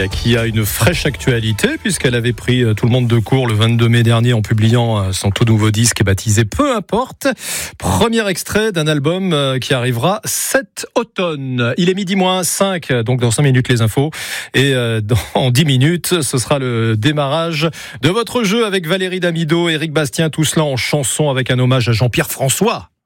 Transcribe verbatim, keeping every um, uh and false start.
qui a une fraîche actualité puisqu'elle avait pris tout le monde de court le vingt-deux mai dernier en publiant son tout nouveau disque baptisé Peu importe. Premier extrait d'un album qui arrivera cet automne. Il est midi moins cinq, donc dans cinq minutes les infos. Et dans dix minutes, ce sera le démarrage de votre jeu avec Valérie Damido, Éric Bastien, tout cela en chanson avec un hommage à Jean-Pierre François.